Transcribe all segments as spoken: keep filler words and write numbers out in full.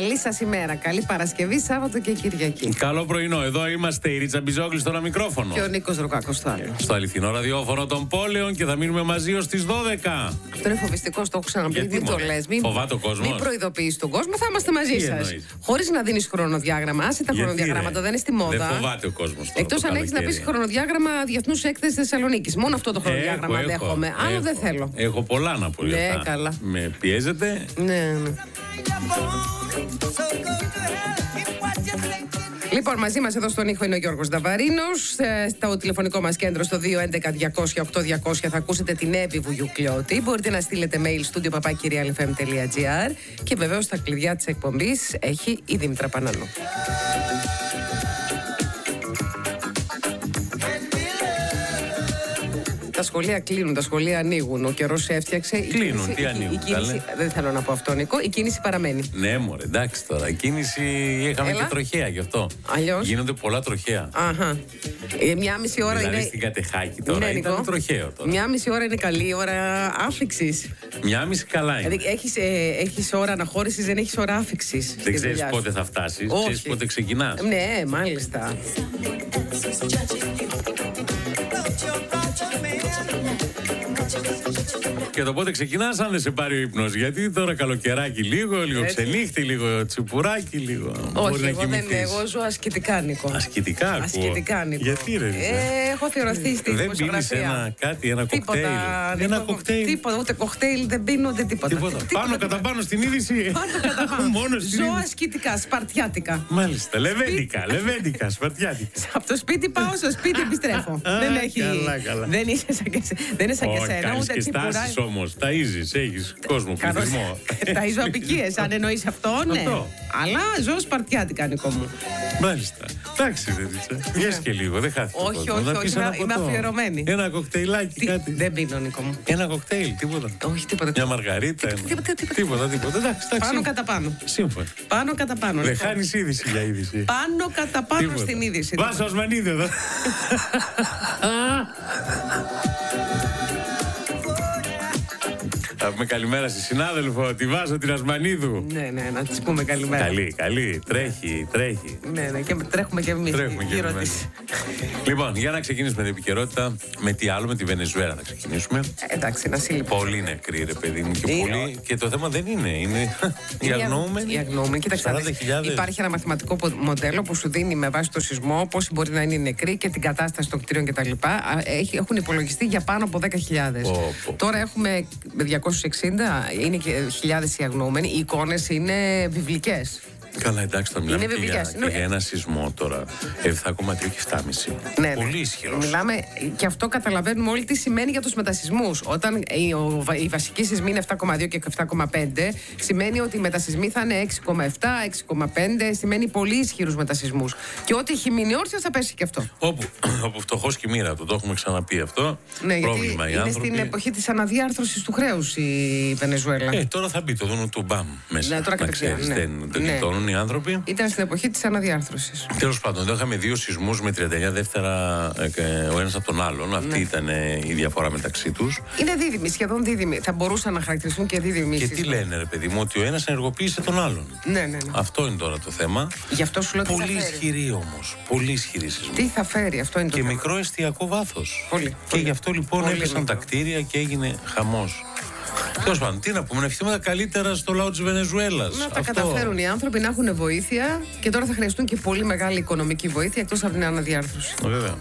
Καλή σας ημέρα. Καλή Παρασκευή, Σάββατο και Κυριακή. Καλό πρωινό. Εδώ είμαστε η Ρίτσα Μπιζόγλη στο ένα μικρόφωνο. Και ο Νίκος Ροκάκος στο άλλο. Στο αληθινό ραδιόφωνο των πόλεων και θα μείνουμε μαζί ως τις δώδεκα. Αυτό είναι φοβιστικό, το έχω ξαναπεί. Γιατί, Μην το λες. Μην, φοβάται ο κόσμος. Μην προειδοποιείς τον κόσμο, θα είμαστε μαζί σας. Χωρίς να δίνεις χρονοδιάγραμμα. Άσε τα χρονοδιαγράμματα, δεν είναι στη μόδα. Δεν φοβάται ο κόσμος. Εκτός αν έχεις να πεις χρονοδιάγραμμα Διεθνούς Έκθεσης Θεσσαλονίκης. Μόνο αυτό το χρονοδιάγραμμα έχω, δέχομαι. Έχω, Άλλο έχω. δεν θέλω. Έχω πολλά να πω. Ναι, καλά. Με πιέζετε. Ναι, ναι. Λοιπόν, μαζί μας εδώ στον ήχο είναι ο Γιώργος Νταβαρίνος. Στο τηλεφωνικό μας κέντρο στο δύο έντεκα διακόσια οκτώ διακόσια θα ακούσετε την Εύη Βουγιουκλιώτη. Μπορείτε να στείλετε mail studio παπάκι real f m τελεία g r και βεβαίως στα κλειδιά της εκπομπής έχει η Δήμητρα Πανανού. Τα σχολεία κλείνουν, τα σχολεία ανοίγουν. Ο καιρός έφτιαξε. Κλείνουν, κίνηση, τι ανοίγουν. Η, η κίνηση, δεν θέλω να πω αυτό, Νικό. Η κίνηση παραμένει. Ναι, μωρέ, εντάξει τώρα. Η κίνηση είχαμε Έλα. και τροχαία γι' αυτό. Αλλιώς. Γίνονται πολλά τροχαία. Αχα. Ε, μια μισή ώρα δηλαδή είναι. Στην Κατεχάκη τώρα ναι, ήταν Νικό. τροχαίο τώρα. Μια μισή ώρα είναι καλή ώρα άφηξης. Μια μισή καλά είναι. Δηλαδή έχεις, ε, έχεις ώρα αναχώρησης, δεν έχεις ώρα άφηξης. Δεν ξέρεις πότε θα φτάσεις. Ξέρεις πότε ξεκινάς. Ναι, μάλιστα. Και το πότε ξεκινάς αν δεν σε πάρει ο ύπνος. Γιατί τώρα καλοκαιράκι λίγο, λίγο ξενύχτη, λίγο τσιπουράκι, λίγο. Όχι, εγώ δεν εγώ ζω ασκητικά, Νίκο. Ασκητικά, ακούω. Ασκητικά, Νίκο. Γιατί ρε, ε, έχω θεωρηθεί στη δεν δημοσιογραφία. Δεν πίνεις ένα κάτι, ένα κοκτέιλ. Ένα κοκτέιλ. Τίποτα, ούτε κοκτέιλ δεν πίνω, ούτε τίποτα. τίποτα. τίποτα. Πάνω κατά πάνω στην είδηση. Πάνω κατά πάνω. Μόνο στην ζω ασκητικά, σπαρτιάτικα. Μάλιστα, λεβέντικα, λεβέντικα, σπαρτιάτικα. Από το σπίτι πάω στο σπίτι επιστρέφω. Δεν έχει. Δεν είσαι σαν και σένα, ούτε τσιπουράκι. Όμως, ταΐζεις, έχεις κόσμο, πληθυσμό. Ταΐζω απικίες, αν εννοείς αυτό, ναι. Αυτό. Αλλά ζω σπαρτιάτικα, Νικό μου. Μάλιστα. Εντάξει, δεν είσαι. Βγες και λίγο, δεν χάθηκε. Όχι, όχι, όχι, είμαι αφιερωμένη. Ένα κοκτέιλάκι, Τι, κάτι. Δεν πίνω, Νικό μου. Ένα κοκτέιλ, τίποτα. Όχι, τίποτα. Μια μαργαρίτα. Τι, τίποτα, τίποτα. Τίποτα, τίποτα. Εντάξει, εντάξει. Πάνω κατά πάνω. Σύμφωνα. Πάνω κατά πάνω. Δεν χάνεις είδηση για είδηση. Πάνω κατά πάνω τίποτα. Στην είδηση. Βάσο Ασμανίδη εδώ. Θα πούμε καλημέρα στη συνάδελφο, τη Βάζω την Ασμανίδου. Ναι, ναι, να της πούμε καλημέρα. Καλή, καλή, τρέχει, τρέχει. Ναι, ναι, και τρέχουμε και εμείς. Τρέχουμε και εμείς. Λοιπόν, για να ξεκινήσουμε την επικαιρότητα, με τι άλλο, με τη Βενεζουέλα θα ξεκινήσουμε. Ε, εντάξει, να σύλληψη. Πολύ νεκροί, ρε παιδί μου, και, πολύ... και το θέμα δεν είναι, είναι οι αγνοούμενοι. Οι αγνοούμενοι, κοίταξε, υπάρχει ένα μαθηματικό μοντέλο που σου δίνει με βάση το σεισμό πόσοι μπορεί να είναι οι νεκροί και την κατάσταση των κτίριων κτλ. Έχουν υπολογιστεί για πάνω από δέκα χιλιάδες. Oh, oh. Τώρα έχουμε διακόσιους εξήντα, είναι και χιλιάδες οι αγνοούμενοι. Οι εικόνες είναι βιβλικές. Καλά, εντάξει, θα μιλάμε και για, και για ένα σεισμό τώρα. επτά κόμμα τρία και επτά κόμμα πέντε. Ναι, πολύ ναι. ισχυρό. Μιλάμε και αυτό καταλαβαίνουμε όλοι τι σημαίνει για τους μετασεισμούς. Όταν η, ο, η βασική σεισμή είναι επτά κόμμα δύο και επτά κόμμα πέντε, σημαίνει ότι οι μετασεισμοί θα είναι έξι κόμμα επτά, έξι κόμμα πέντε, σημαίνει πολύ ισχυρούς μετασεισμούς. Και ό,τι έχει μείνει όρθιος θα πέσει και αυτό. Όπου, όπου φτωχός και η μοίρα του, το έχουμε ξαναπεί αυτό. Ναι, πρόβλημα γιατί οι είναι άνθρωποι. Στην εποχή της αναδιάρθρωσης του χρέους η Βενεζουέλα. Ε, τώρα θα μπει το δούνο του μπαμ μέσα. Ναι, τώρα κατευθείαν. Ναι. Δεν το γλιτώνουν οι άνθρωποι. Ήταν στην εποχή της αναδιάρθρωσης. Τέλος πάντων, εδώ είχαμε δύο σεισμούς με τριάντα εννέα δεύτερα ο ένας από τον άλλον. Αυτή ναι. ήταν η διαφορά μεταξύ τους. Είναι δίδυμοι, σχεδόν δίδυμοι. Θα μπορούσαν να χαρακτηριστούν και δίδυμοι. Και τι λένε, ρε παιδί μου, ότι ο ένας ενεργοποίησε τον άλλον. Ναι, ναι, ναι. Αυτό είναι τώρα το θέμα. Γι' αυτό σου λέω πολύ τι θα ισχυρή όμως. Πολύ ισχυρή σεισμή. Τι θα φέρει, αυτό είναι το και θέμα. μικρό εστιακό βάθος. Πολύ. Και πολύ. γι' αυτό λοιπόν πολύ έπεσαν μικρό. Τα κτίρια και έγινε χαμός. Τέλος πάντων, τι να πούμε, να ευχηθούμε τα καλύτερα στο λαό της Βενεζουέλας. Να αυτό. τα καταφέρουν οι άνθρωποι, να έχουν βοήθεια και τώρα θα χρειαστούν και πολύ μεγάλη οικονομική βοήθεια εκτός από την αναδιάρθρωση. Βέβαια.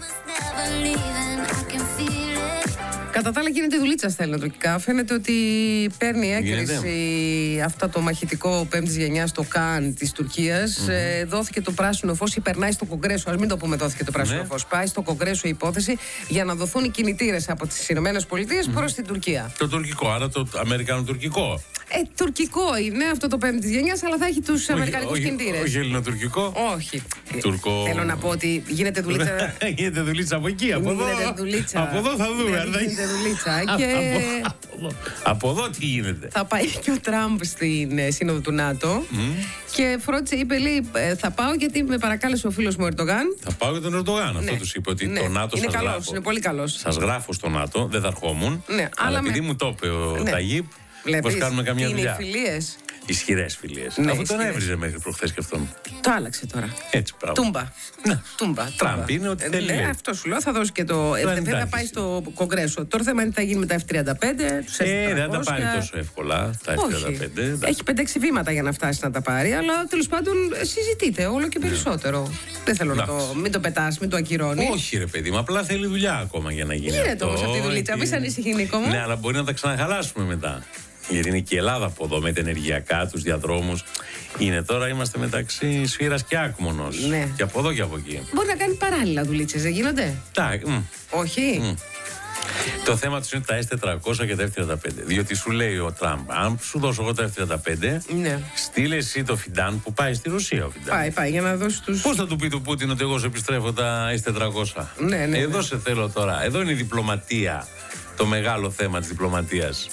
Κατά τα άλλα γίνεται δουλίτσα στα ελληνοτουρκικά. Φαίνεται ότι παίρνει έγκριση αυτό το μαχητικό πέμπτης γενιάς στο Καν της Τουρκίας. Mm-hmm. Ε, δόθηκε το πράσινο φως ή περνάει στο Κογκρέσο. Ας μην το πούμε δόθηκε το πράσινο ναι. φως. Πάει στο Κογκρέσο η υπόθεση για να δοθούν οι κινητήρες από τις Ηνωμένες Πολιτείες mm-hmm. προς την Τουρκία. Το τουρκικό, άρα το αμερικανοτουρκικό. Ε, τουρκικό είναι αυτό το πέμπτης γενιάς, αλλά θα έχει τους αμερικανικούς κινητήρες. Όχι ελληνοτουρκικό. Όχι. Τουρκο... Θέλω να πω ότι γίνεται δουλίτσα. Γίνεται δουλίτσα από εκεί, από εδώ. Από εδώ θα δούμε. Γίνεται δουλίτσα. Και... από, από, από εδώ τι γίνεται. Θα πάει και ο Τραμπ στην ε, σύνοδο του ΝΑΤΟ mm. και φρόντισε, είπε, λέει, ε, θα πάω γιατί με παρακάλεσε ο φίλος μου ο Ερντογάν. Θα πάω για τον Ερντογάν. Ναι. Αυτό τους είπε ότι ναι. το ΝΑΤΟ είναι σας καλός, γράφω. είναι πολύ καλός. Σας γράφω στο ΝΑΤΟ, δεν θα ερχόμουν. Ναι, αλλά αλλά επειδή με... μου το είπε ο ναι. Ταγίπ, πώς κάνουμε καμιά είναι δουλειά. οι φιλίες. ισχυρές φιλίες. Ναι, Αφού τον ισχυρές. έβριζε μέχρι προχθές και αυτόν. Το άλλαξε τώρα. Έτσι, πράγμα. Τούμπα. Ναι. Τούμπα. Τραμπ είναι ό,τι θέλει. Ναι, λέει. αυτό σου λέω. Θα δώσει και το. Ε, δεν δεν θα τα πάει έχεις. στο Κογκρέσο. Τώρα θέμα είναι τι θα γίνει με τα εφ τριάντα πέντε. Τους Ε, δεν θα τα ες τετρακόσια. πάρει τόσο εύκολα τα εφ τριάντα πέντε. Όχι. Έχει πέντε έξι βήματα για να φτάσει να τα πάρει, αλλά τέλος πάντων συζητείτε όλο και περισσότερο. Δεν θέλω να το. Μην το πετάς, μην το ακυρώνει. Όχι, ρε παιδί μου, απλά θέλει δουλειά ακόμα για να γίνει. Γίνεται αυτό. όμως αυτή η δουλίτσα. Και- Μη σ' ανησυχεί, Νίκο μου. Ναι, αλλά μπορεί να τα ξαναχαλάσουμε μετά. Γιατί είναι και η Ελλάδα από εδώ με τα ενεργειακά, τους διαδρόμους. Είναι τώρα, είμαστε μεταξύ Σφύρας και Άκμονος. Ναι. Και από εδώ και από εκεί. Μπορεί να κάνει παράλληλα δουλίτσες, δεν γίνονται. Τα, μ. Όχι. Το θέμα του είναι τα ες τετρακόσια και τα εφ τριάντα πέντε. Διότι σου λέει ο Τραμπ, αν σου δώσω εγώ τα εφ τριάντα πέντε, Ναι. στείλε εσύ το Φιντάν που πάει στη Ρωσία ο Φιντάν. Πάει, πάει, για να δώσει τους. Πώς θα του πει του Πούτιν ότι εγώ σε επιστρέφω τα ες τετρακόσια. Ναι, ναι, ναι. Εδώ σε θέλω τώρα. Εδώ είναι η διπλωματία. Το μεγάλο θέμα της διπλωματίας.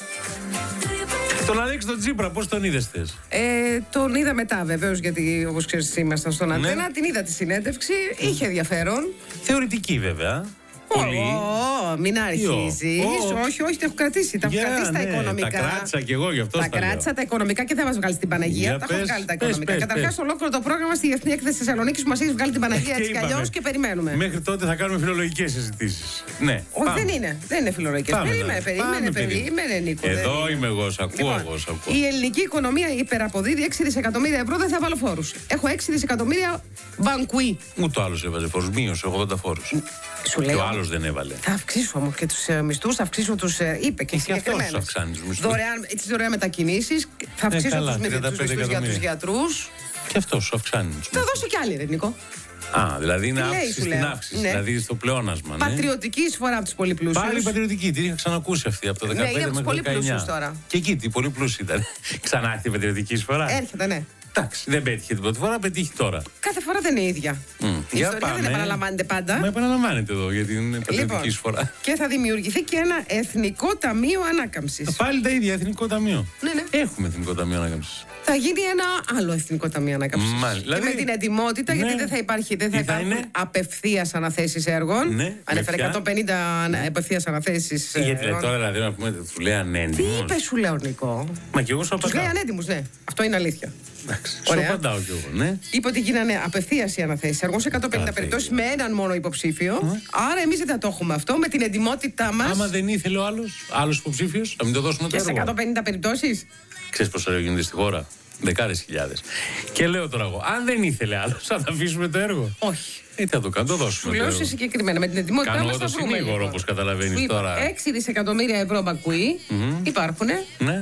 Τον Αλέξη τον Τσίπρα, πώς τον είδες θες? Ε, τον είδα μετά βεβαίως, γιατί όπως ξέρεις ήμασταν στον Αντένα. Ναι. Την είδα τη συνέντευξη, είχε ενδιαφέρον. Θεωρητική βέβαια. Πολύ. Ω, μην αρχίζει. Ω. Όχι, όχι, τα έχω κρατήσει. Τα έχω Για, κρατήσει τα ναι, οικονομικά. τα κράτησα κι εγώ, γι' αυτό Τα στα λέω. κράτησα τα οικονομικά και θα μα βγάλει την Παναγία. Για Τα έχω πες, βγάλει τα πες, οικονομικά. πες, Καταρχάς, πες. ολόκληρο το πρόγραμμα στη Διεθνή Έκθεση Θεσσαλονίκη που μα έχει βγάλει την Παναγία έτσι κι είπαμε. αλλιώ και περιμένουμε. Μέχρι τότε θα κάνουμε φιλολογικές συζητήσεις. Ναι. Όχι, πάμε. δεν είναι. Δεν είναι φιλολογικέ. Πάμε, Περίμενε, ναι. περίμενε, Πάμε, περίμενε, Νίκο. Εδώ δεν είναι. είμαι εγώ, σ' ακούω Λοιπόν, εγώ, σ' ακούω. η ελληνική οικονομία υπεραποδίδει έξι δισεκατομμύρια ευρώ, δεν θα βάλω φόρους. Έχω έξι δισεκατομμύρια μπανκουί. Ούτε ο άλλος έβαζε φόρους, μείωσε ογδόντα φόρους. Σου Και λέω. ο άλλος δεν έβαλε. Θα αυξήσω όμω και του ε, μισθού, θα αυξήσω του. Ε, είπε και Και αυτός συγκεκριμένους. τους αυξάνει τους μισθούς. Δωρεάν, τις δωρεάν μετακινήσεις, θα αυξήσω καλά, τους, τριάντα τους πέντε μισθούς για τους εκατομμύρια. γιατρούς. Και αυτός σου αυξάνει τους Θα μισθούς. δώσω κι άλλη, ρε Νίκο. Α, δηλαδή είναι Τι λέει, αύξηση σου στην λέω. αύξηση. Ναι. Δηλαδή στο πλεόνασμα. Ναι. Πατριωτική εισφορά από τους πολύ πλούσιους. Πάλι πατριωτική, την είχα ξανακούσει αυτή από το Ναι, δεκαπέντε είναι από τους μέχρι το πολύ πλούσιους δεκαεννιά. τώρα. Και εκεί, τι πολύ πλούσιοι ήταν. Ξανά έρθει η πατριωτική εισφορά. Έρχεται, ναι. Εντάξει, δεν πέτυχε την πρώτη φορά, πετύχει τώρα. Κάθε φορά δεν είναι η ίδια. Μμ. Η Για ιστορία δεν πάμε. επαναλαμβάνεται πάντα. Μα επαναλαμβάνεται εδώ για την πατριωτική Λοιπόν, εισφορά. και θα δημιουργηθεί και ένα Εθνικό Ταμείο Ανάκαμψης. Πάλι τα ίδια, Εθνικό Ταμείο. Ναι, ναι. Έχουμε Εθνικό Ταμείο Ανάκαμψη. Θα γίνει ένα άλλο Εθνικό Ταμείο Ανάκαμψης. Μάλιστα. Και Δηλαδή- με την ετοιμότητα, Ναι. γιατί δεν θα, υπάρχει, δεν θα Τι θα υπάρχουν είναι? απευθείας αναθέσεις έργων. Ναι, Ανέφερε με ποια? εκατόν πενήντα απευθείας αναθέσεις. Τι, γιατί έργων. λέει τώρα δηλαδή να πούμε, του λέει Τι ανέντιμος. είπε, σου λέω, Νικό. Μα και εγώ σου Του λέει απαντάω. ανέτοιμους, ναι. Αυτό είναι αλήθεια. Εντάξει, σου Ωραία. απαντάω κι εγώ, ναι. Είπε ότι γίνανε απευθείας οι αναθέσεις έργων σε εκατόν πενήντα Καλά, περιπτώσεις με τέλεια. έναν μόνο υποψήφιο. Άρα εμείς δεν θα το έχουμε αυτό με την ετοιμότητά μας. Άμα δεν ήθελε ο άλλος, άλλος υποψήφιος, να μην το δώσουμε το Και σε έργο. εκατόν πενήντα περιπτώσεις. Ξέρεις πόσα έργα γίνονται στη χώρα. Δεκάδες χιλιάδες. Και λέω τώρα εγώ, αν δεν ήθελε άλλος, θα τα αφήσουμε το έργο. Όχι. Ε, τι θα το κάνω, το Σου δώσουμε. το λέω έργο. σε συγκεκριμένα. Με την ετοιμότητά Κάνω μας εγώ θα το βρούμε. συνήγορο, λοιπόν. όπως καταλαβαίνεις Σου είπα, τώρα. έξι δισεκατομμύρια ευρώ μπακουί υπάρχουν. Ναι,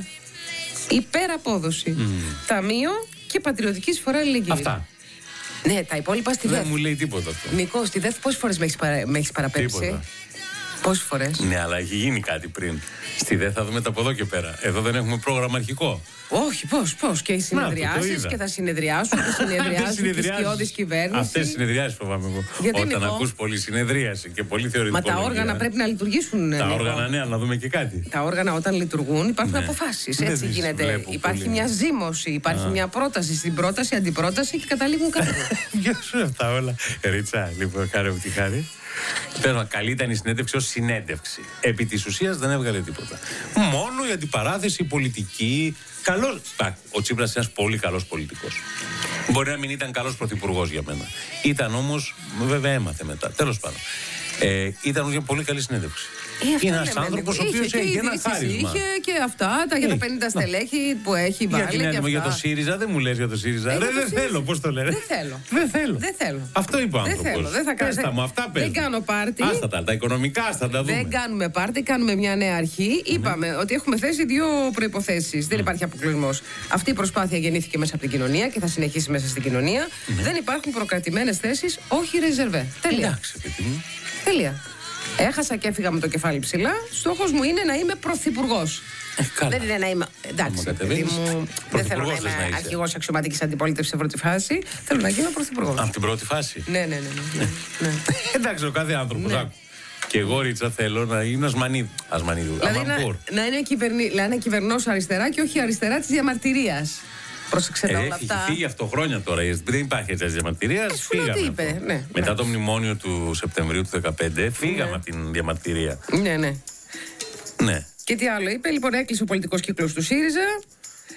Υπεραπόδοση. Ταμείο και πατριωτική εισφορά αλληλεγγύη. αυτά. Ναι, τα υπόλοιπα στη Δεν ΔΕΘ. μου λέει τίποτα αυτό. Νικό, στη ΔΕΘ πόσες φορές με έχεις, παρα... με έχεις παραπέμψει. Τίποτα. Πόσες φορές. Ναι, αλλά έχει γίνει κάτι πριν. Στη ΔΕ θα δούμε τα από εδώ και πέρα. Εδώ δεν έχουμε πρόγραμμα αρχικό. Όχι, πώς, πώς. Και οι το συνεδριάσεις είδα. και θα συνεδριάσουν και συνεδριάζουν και η σκιώδης κυβέρνηση. Αυτές οι συνεδριάσεις φοβάμαι εγώ. Γιατί, Όταν Νικό? ακούς πολύ συνεδρίαση και πολύ θεωρητικό. Μα τα όργανα πρέπει να λειτουργήσουν. Τα Νικό. όργανα, ναι, να δούμε και κάτι. Τα όργανα όταν λειτουργούν υπάρχουν Ναι. αποφάσεις. Δεν Έτσι τις γίνεται. βλέπω Υπάρχει πολύ. μια ζήμωση, υπάρχει μια πρόταση στην πρόταση, αντιπρόταση και καταλήγουν κάπου. Γεια σου αυτά όλα. Ρίτσα, λοιπόν, κάνε μου τη χάρη. Πέρα, καλή ήταν η συνέντευξη ως συνέντευξη. Επί της ουσίας δεν έβγαλε τίποτα. Μόνο η αντιπαράθεση, η πολιτική. Καλός. Α, ο Τσίπρας είναι ένας πολύ καλός πολιτικός. Μπορεί να μην ήταν καλός πρωθυπουργός για μένα. Ήταν όμως, βέβαια έμαθε μετά. Τέλος πάντων. Ε, ήταν όμως μια πολύ καλή συνέντευξη. Ε, αυτό Είναι ένας λέμε, άνθρωπος ο Νίκο. οποίος Είχε και έχει η ένα διοίκηση, χάρισμα. Είχε και αυτά, τα για τα Έχει. πενήντα Να. στελέχη που έχει βάλει. Για την και έντιμο για το αυτά. ΣΥΡΙΖΑ, δεν μου λες για το ΣΥΡΙΖΑ. Ε, Ρε, για το δεν ΣΥΡΙΖΑ. θέλω, πώς το λένε. Δεν θέλω. Δεν θέλω. Δεν θέλω. Αυτό είπε ο Δεν άνθρωπος. θέλω, δεν θα κάνω. Πες τα μου, αυτά πες Δεν μου. κάνω πάρτι. Άστα τα, τα οικονομικά θα τα δούμε. Δεν κάνουμε πάρτι, κάνουμε μια νέα αρχή. Είπαμε ότι έχουμε θέσει δύο προϋποθέσεις. Δεν υπάρχει αποκλεισμός. Αυτή η προσπάθεια γεννήθηκε μέσα από την κοινωνία και θα συνεχίσει μέσα στην κοινωνία. Δεν υπάρχουν προκρατημένες θέσεις, όχι ρεζερβέ. Τέλεια. Εντάξει, παιδί μου. Τέλεια. Έχασα και έφυγα με το κεφάλι ψηλά. Στόχος μου είναι να είμαι πρωθυπουργός. Ε, καλά. Δεν είναι να είμαι. Εντάξει, Άμα παιδί κατεβαίνεις, μου. Δεν θέλω να πρωθυπουργός θες είμαι να είσαι. αρχηγός αξιωματικής αντιπολίτευσης σε πρώτη φάση. Θέλω να γίνω πρωθυπουργός. Από την πρώτη φάση. Ναι, ναι, ναι. ναι, ναι, ναι. Εντάξει, ο κάθε άνθρωπος. Ναι. άκου. Και εγώ, Ρίτσα, θέλω να είναι ασμανίδου. Ασμανίδου. Δηλαδή να, Αμαμπούρ. να είναι, κυβερνή, να είναι κυβερνός αριστερά και όχι αριστερά της διαμαρτυρίας. Πρόσεξε τα Ε, όλα έχει αυτά. φύγει αυτό χρόνια τώρα. Δεν υπάρχει έτσι διαμαρτυρία. Ε, σου λέω τι Φύγαμε. είπε, αυτό. ναι, Μετά ναι. το μνημόνιο του Σεπτεμβρίου του δύο χιλιάδες δεκαπέντε, φύγαμε από την διαμαρτυρία. Ναι, ναι. Ναι. Και τι άλλο είπε, λοιπόν, έκλεισε ο πολιτικός κύκλος του ΣΥΡΙΖΑ.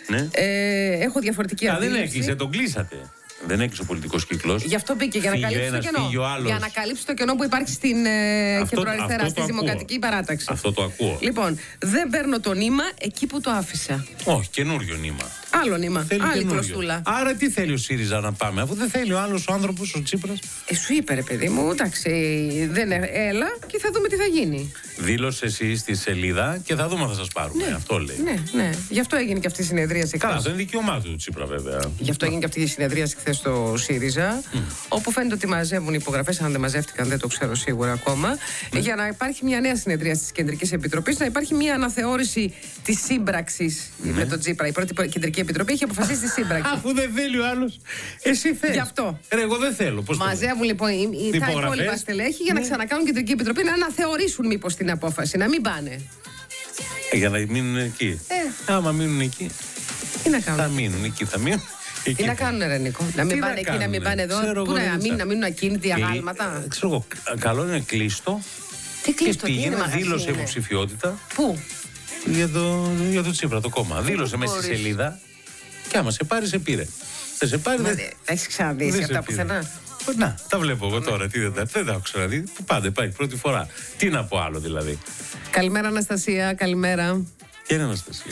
Ναι. Ε, έχω διαφορετική Α, αντίληψη. δεν έκλεισε, τον κλείσατε. Δεν έκλεισε ο πολιτικός κύκλος. Γι' αυτό μπήκε, για να Φύγει καλύψει ένας, το κενό. φύγει ο άλλος. Για να καλύψει το κενό που υπάρχει στην ε, κεντροαριστερά, στη Δημοκρατική Παράταξη. Αυτό το ακούω. Λοιπόν, δεν παίρνω το νήμα εκεί που το άφησα. Όχι, καινούριο νήμα. Άλλο νήμα. Θέλει Άλλη καινούριο. κλωστούλα. Άρα τι θέλει ο ΣΥΡΙΖΑ να πάμε, αφού δεν θέλει ο άλλος ο άνθρωπος, ο Τσίπρας. Ε, σου είπε ρε παιδί μου, εντάξει, δεν, έλα και θα δούμε τι θα γίνει. Δήλωσε εσύ στη σελίδα και θα δούμε αν θα σας πάρουμε. Ναι. Αυτό λέει. Ναι, ναι. Γι' αυτό έγινε και αυτή η συνεδρίαση Καλά, χθες. αυτό είναι δικαίωμά του Τσίπρα, βέβαια. Γι' αυτό έγινε και αυτή η συνεδρίαση χθες στο ΣΥΡΙΖΑ, mm. όπου φαίνεται ότι μαζεύουν υπογραφές, αν δεν μαζεύτηκαν, δεν το ξέρω σίγουρα ακόμα, mm. για να υπάρχει μια νέα συνεδρίαση της Κεντρικής Επιτροπής, να υπάρχει μια αναθεώρηση της σύμπραξης mm. με τον Τσίπρα. Η πρώτη Κεντρική Επιτροπή έχει αποφασίσει τη σύμπραξη. Αφού δεν θέλει ο άλλος, εσύ θες. Γι' αυτό. Ρε, εγώ δεν θέλω. Πώς μαζεύουν λοιπόν οι, οι τα υπόλοιπα στελέχη για να ξανακάνουν Κεντρική Επιτροπή να αναθεωρήσουν μήπως την απόφαση, να μην πάνε. Ε, για να μείνουν εκεί. Ε. Άμα μείνουν εκεί. Τι να κάνουν. Θα μείνουν εκεί, θα μείνουν. Εκεί. Τι να κάνουν, ρε Νίκο. Να μην τι πάνε να εκεί, να μην πάνε εδώ. Ξέρω Πού να, να, μην, να μείνουν ακίνητοι αγάλματα. Ξέρω εγώ, καλό είναι κλείστο. Τι κλείστο, και τι πήγαινε, είναι, δήλωσε υποψηφιότητα. Πού? Για το, για το Τσίπρα, το κόμμα. Δήλωσε μέσα στη σελίδα. Και άμα σε πάρει, σε πήρε. Θα σε πάρει. Δεν έχει ξαναδεί αυτά πουθενά. Να, τα βλέπω εγώ τώρα. Τι δεν, τα, δεν τα έχω ξαναδεί. Που πάντα πάει πρώτη φορά. Τι να πω άλλο δηλαδή. Καλημέρα, Αναστασία. Καλημέρα. Και είναι Αναστασία.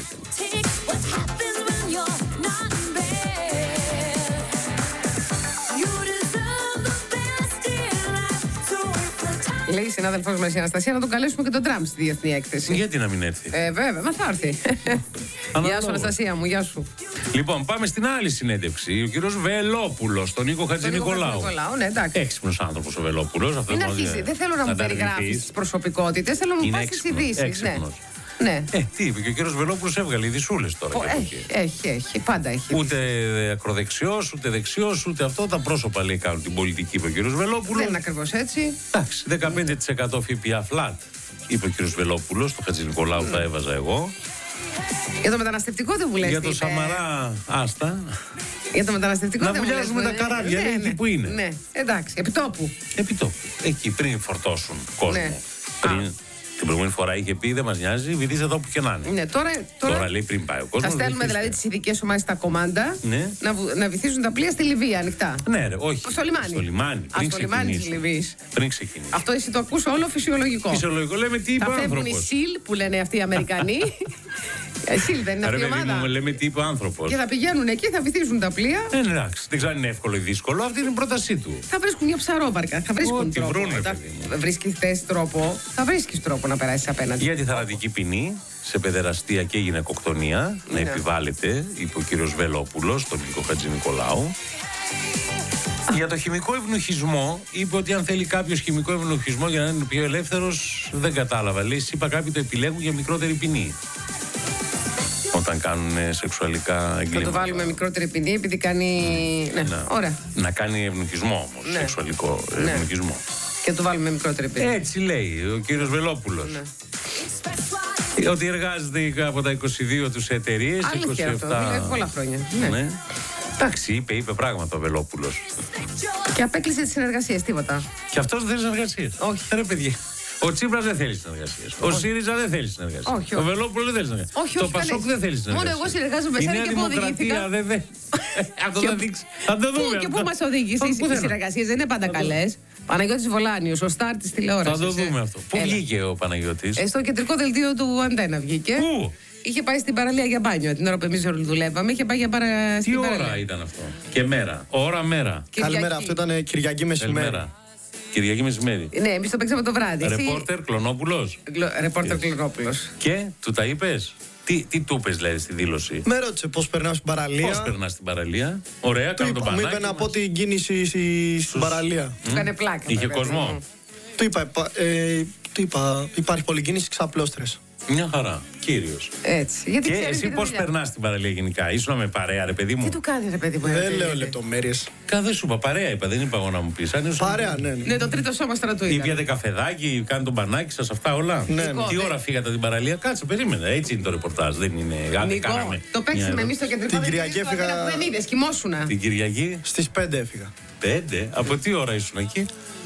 Λέει η συνάδελφός μας η Αναστασία να τον καλέσουμε και τον Τραμπ στη διεθνή έκθεση. Γιατί να μην έρθει. Ε, βέβαια, μα θα έρθει. Γεια σου, Αναστασία μου, γεια σου. Λοιπόν, πάμε στην άλλη συνέντευξη. Ο κύριος Βελόπουλος, τον Νίκο Χατζηνικολάου. Ναι, εντάξει. Έξυπνος άνθρωπος ο Βελόπουλος. Μην αρχίσει. Δεν θέλω να μου περιγράφεις τις προσωπικότητες, θέλω να μου πας τις ειδήσεις. Ναι. Ε, τι είπε και ο κύριος Βελόπουλος έβγαλε ειδισούλες τώρα. Ο, έχει, έχει, έχει, πάντα έχει. Ούτε ακροδεξιός, ούτε δεξιός, ούτε αυτό. Τα πρόσωπα λέει κάνουν την πολιτική, είπε ο κύριος Βελόπουλος. Δεν είναι ακριβώς έτσι. Εντάξει, δεκαπέντε τοις εκατό ΦΠΑ flat, είπε ο κύριος Βελόπουλος. Το Χατζηνικολάου mm. θα έβαζα εγώ. Για το μεταναστευτικό δεν μου λες. Για το είπε. Σαμαρά, άστα. Για το μεταναστευτικό να δεν μου λες. Να βουλιάζουμε τα καράβια, ναι, εκεί που είναι. Ναι, εντάξει, επιτόπου. Επιτόπου. Εκεί πριν φορτώσουν κόσμο. Ναι. Πριν. Την προηγούμενη φορά είχε πει δεν μας νοιάζει, βυθίστε εδώ που και να είναι. Ναι, τώρα, τώρα, τώρα λέει πριν πάει ο κόσμος. Θα στέλνουμε δηλαδή τις ειδικές ομάδες στα κομμάντα ναι. να, να βυθίζουν τα πλοία στη Λιβύη ανοιχτά. Ναι, ρε, όχι. Στο λιμάνι. Στο λιμάνι. Πριν στο λιμάνι της Λιβύης. Πριν ξεκινήσει. Αυτό εσύ το ακούς όλο φυσιολογικό. Φυσιολογικό, λέμε τι είπε ο άνθρωπος. Θα φεύγουν οι ΣΥΛ που λένε αυτοί οι Αμερικανοί. ΣΥΛ δεν είναι αυτή η ομάδα. Μου λέμε τι είπε ο άνθρωπος. Και θα πηγαίνουν εκεί, θα βυθίζουν τα πλοία. Ε, εντάξει, δεν ξέρω αν είναι εύκολο ή δύσκολο. Αυτή είναι η πρότασή του. Θα βρίσκουν μια ψαρόβαρκα. Θα βρίσκουν τρόπο. Βρίσκει θε τρόπο. Θα βρίσκει τρόπο να περάσει απέναντι. Για τη θανατική ποινή σε παιδεραστία και γυναικοκτονία να επιβάλλεται, είπε ο κύριος Βελόπουλος, τον Νίκο Χατζηνικολάου. Για το χημικό ευνουχισμό, είπε ότι αν θέλει κάποιος χημικό ευνουχισμό για να είναι πιο ελεύθερος, δεν κατάλαβα. Λέει, είπα κάποιοι το επιλέγουν για μικρότερη ποινή. Όταν κάνουν σεξουαλικά εγκλήματα. Θα το βάλουμε μικρότερη ποινή επειδή κάνει. Ναι, ναι. Ωραία. Να κάνει ευνουχισμό όμως. Ναι. Σεξουαλικό ναι. ευνουχισμό. Και το βάλουμε μικρότερη ποινή. Έτσι λέει ο κύριος Βελόπουλος. Ναι. Ότι εργάζεται από τα είκοσι δύο του εταιρείες. είκοσι επτά. Αυτό, δηλαδή πολλά χρόνια. Ναι. Ναι. Εντάξει, είπε, είπε πράγματα ο Βελόπουλος. Και απέκλεισε τις συνεργασίες, τίποτα. Και αυτός δεν θέλει συνεργασίες. Όχι. Ρε παιδιά. Ο Τσίπρας δεν θέλει συνεργασίες. Ο ΣΥΡΙΖΑ δεν θέλει συνεργασίες. Όχι, όχι. Ο Βελόπουλος δεν θέλει συνεργασίες. Όχι, το όχι, ΠΑΣΟΚ δεν θέλει συνεργασίες. Μόνο εγώ συνεργάζομαι με εσένα και πού οδηγήθηκα. Δεν θέλει. Αυτό θα δείξει. Θα το δούμε. Και πού μας οδήγησε. Οι συνεργασίες δεν είναι πάντα καλές. Παναγιώτης Βολάνιος, ο στάρ της τηλεόρασης. Θα το δούμε αυτό. Πού βγήκε ο Παναγιώτης? Στο κεντρικό δελτίο του Αντένα βγήκε. Πού? Είχε πάει στην παραλία για μπάνιο. Την ώρα που εμείς δουλεύαμε, είχε πάει για παρα... Τι ώρα παραλία. Ήταν αυτό? Και μέρα. Ώρα μέρα. Καλημέρα, αυτό ήταν Κυριακή μεσημέρι. Κυριακή μεσημέρι. Ναι, εμείς το παίξαμε το βράδυ. Ρεπόρτερ Κλωνόπουλος. Ρεπόρτερ Κλωνόπουλος. Και του τα είπες? Τι, τι του είπες δηλαδή στη δήλωση? Με ρώτησε πώς περνάω στην παραλία. Πώς περνάς στην παραλία? Ωραία, κάνω τον πανάκι. Μου είπε να πω την κίνηση στην παραλία. Του έκανε πλάκα. Είχε κόσμο? Του είπα, ε, του είπα, υπάρχει πολλή κίνηση ξαπλώστρες. Μια χαρά, κύριος. Έτσι. Γιατί και εσύ πώς περνάς την παραλία γενικά? Ήσουν με παρέα, ρε παιδί μου? Τι του κάνει, ρε παιδί μου? Δεν λέω λεπτομέρειες. Κάθε σου είπα, παρέα είπα, δεν είπα εγώ να μου πεις. Παρέα, ναι, ναι. Ναι, το τρίτο σώμα στρατού ήταν. Ή πιάτε καφεδάκι, κάνει τον πανάκι σας, αυτά όλα. Ναι, ναι. Τι ώρα φύγατε την παραλία? Κάτσε, περίμενε. Έτσι είναι το ρεπορτάζ. Δεν είναι. Νικό, το παίξαμε εμείς στο κεντρικό. Την Κυριακή έφυγα. Δεν είδες, κοιμόσουνα. Την Κυριακή. Στις πέντε έφυγα. Πέντε? Από τι ώρα ήσουν εκεί?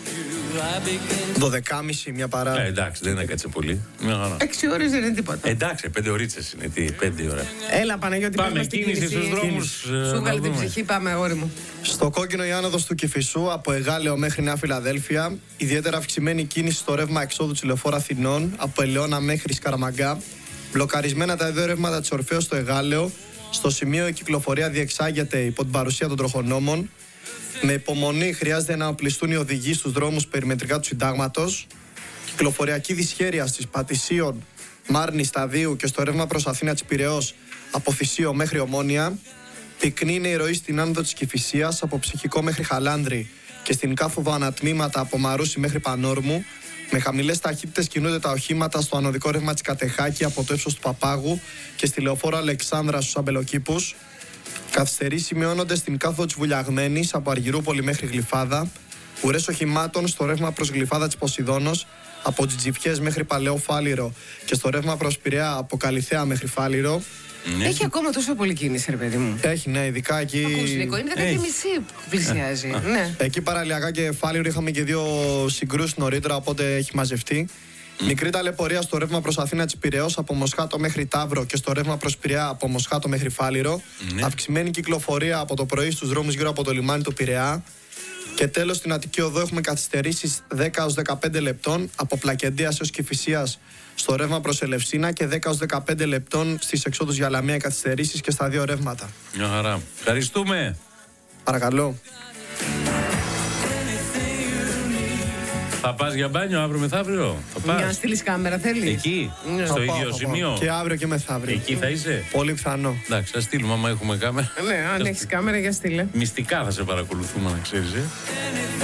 δώδεκα και μισή, μια παρά. Ε, εντάξει, δεν έκατσε πολύ. Μια χαρά. Έξι ώρες δεν είναι τίποτα. Εντάξει, πέντε ωρίτσες είναι. Τι, πέντε ώρα. Έλα, Παναγιώτη, Πάμε, κίνηση στους δρόμους. Σου βγάλει την ψυχή, πάμε, αγόρι μου. Στο κόκκινο η άνοδος του Κηφισού από Εγάλεο μέχρι Νέα Φιλαδέλφια. Ιδιαίτερα αυξημένη κίνηση στο ρεύμα εξόδου της Λεωφόρου Αθηνών από Ελαιώνα μέχρι Σκαραμαγκά. Μπλοκαρισμένα τα δύο ρεύματα της Ορφέως στο Εγάλεο. Στο σημείο η κυκλοφορία διεξάγεται υπό την παρουσία των τροχονόμων. Με υπομονή χρειάζεται να οπλιστούν οι οδηγοί στους δρόμους περιμετρικά του Συντάγματος. Κυκλοφοριακή δυσχέρεια στις Πατησίων, Μάρνη, Σταδίου και στο ρεύμα προς Αθήνα της Πειραιώς από Θησίο μέχρι Ομόνια. Πυκνή είναι η ροή στην άνοδο της Κηφισίας από Ψυχικό μέχρι Χαλάνδρη και στην κάθοδο ανατμήματα από Μαρούσι μέχρι Πανόρμου. Με χαμηλές ταχύτητες κινούνται τα οχήματα στο ανωδικό ρεύμα της Κατεχάκη από το ύψος του Παπάγου και στη Λεωφόρο Αλεξάνδρα στους Αμπελοκήπους. Καθυστερήσεις σημειώνονται στην κάθοδο της Βουλιαγμένης από Αργυρούπολη μέχρι Γλυφάδα. Ουρές οχημάτων στο ρεύμα προς Γλυφάδα της Ποσειδώνος από Τζιτζιφιές μέχρι Παλαιό Φάληρο και στο ρεύμα προς Πειραιά από Καλυθέα μέχρι Φάληρο. Ναι. Έχει ακόμα τόσο πολύ κίνηση, ρε παιδί μου. Έχει, ναι, ειδικά εκεί. Ακούς, Νίκο, είναι δέκα και μισή που πλησιάζει. Ναι. Εκεί παραλιακά και Φάληρο είχαμε και δύο συγκρούσεις νωρίτερα, οπότε έχει μαζευτεί. Mm. Μικρή ταλαιπωρία στο ρεύμα προς Αθήνα της Πειραιώς από Μοσχάτο μέχρι Ταύρο και στο ρεύμα προς Πειραιά από Μοσχάτο μέχρι Φάληρο. Mm. Αυξημένη κυκλοφορία από το πρωί στους δρόμους γύρω από το λιμάνι του Πειραιά. Και τέλος στην Αττική Οδό έχουμε καθυστερήσεις δέκα έως δεκαπέντε λεπτών από Πλακεντίας έως Κηφισίας στο ρεύμα προς Ελευσίνα και δέκα έως δεκαπέντε λεπτών στις εξόδους για Λαμία καθυστερήσεις και στα δύο ρεύματα. Μια χαρά. Ευχαριστούμε. Παρακαλώ. Θα πας για μπάνιο αύριο μεθαύριο? Θα πας? Για να στείλεις κάμερα θέλεις? Εκεί, ναι. στο θα ίδιο πάω, σημείο. Και αύριο και μεθαύριο. Εκεί θα είσαι? Πολύ πιθανό. Εντάξει, θα στείλουμε άμα έχουμε κάμερα. Ναι, αν έχεις κάμερα για στείλε. Μυστικά θα σε παρακολουθούμε, να ξέρεις. Ε.